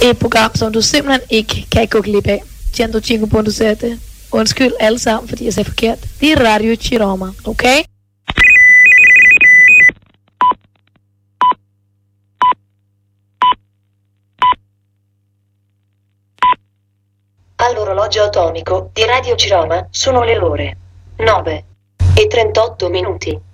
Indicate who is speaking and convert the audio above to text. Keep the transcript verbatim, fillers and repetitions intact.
Speaker 1: Et program, som du simpelthen ikke kan gå glip af. centocinque punto sette. Undskyld alle sammen, fordi jeg sagde forkert. Det er Radio Ci-Roma, okay?
Speaker 2: All'orologio atomico di Radio Ci-Roma sono le ore nove e trentotto minuti.